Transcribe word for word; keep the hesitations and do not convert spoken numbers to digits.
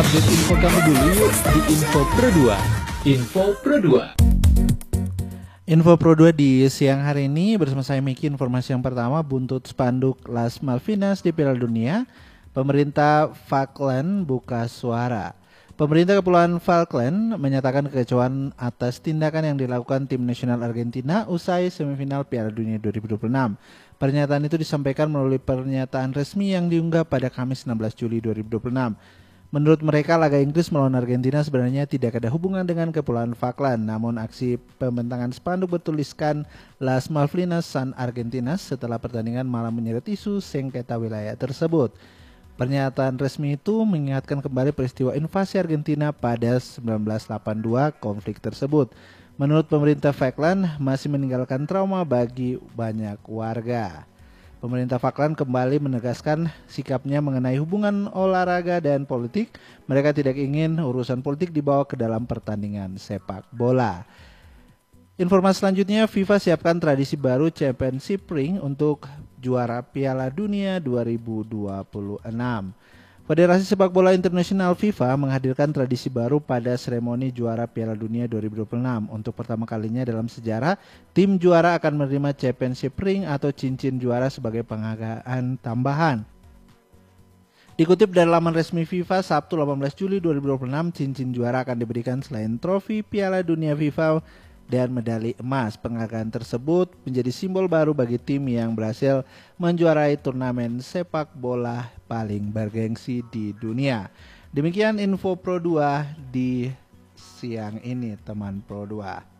update info kamu dulu yuk di Info Pro dua. Info Pro dua. Info Pro dua di siang hari ini bersama saya Miki. Informasi yang pertama, buntut spanduk Las Malvinas di Piala Dunia, pemerintah Falkland buka suara. Pemerintah Kepulauan Falkland menyatakan kekecewaan atas tindakan yang dilakukan tim nasional Argentina usai semifinal Piala Dunia dua ribu dua puluh enam. Pernyataan itu disampaikan melalui pernyataan resmi yang diunggah pada Kamis enam belas Juli dua ribu dua puluh enam. Menurut mereka, laga Inggris melawan Argentina sebenarnya tidak ada hubungan dengan Kepulauan Falkland, namun aksi pembentangan spanduk bertuliskan Las Malvinas San Argentinas setelah pertandingan malah menyeret isu sengketa wilayah tersebut. Pernyataan resmi itu mengingatkan kembali peristiwa invasi Argentina pada seribu sembilan ratus delapan puluh dua. Konflik tersebut, menurut pemerintah Falkland, masih meninggalkan trauma bagi banyak warga. Pemerintah Falkland kembali menegaskan sikapnya mengenai hubungan olahraga dan politik. Mereka tidak ingin urusan politik dibawa ke dalam pertandingan sepak bola. Informasi selanjutnya, FIFA siapkan tradisi baru Championship Ring untuk juara Piala Dunia dua ribu dua puluh enam. Federasi Sepak Bola Internasional FIFA menghadirkan tradisi baru pada seremoni juara Piala Dunia dua ribu dua puluh enam. Untuk pertama kalinya dalam sejarah, tim juara akan menerima Championship Ring atau cincin juara sebagai penghargaan tambahan. Dikutip dari laman resmi FIFA, Sabtu delapan belas Juli dua ribu dua puluh enam, cincin juara akan diberikan selain trofi Piala Dunia FIFA dan medali emas. Penghargaan tersebut menjadi simbol baru bagi tim yang berhasil menjuarai turnamen sepak bola paling bergengsi di dunia. Demikian Info Pro dua di siang ini, teman Pro dua.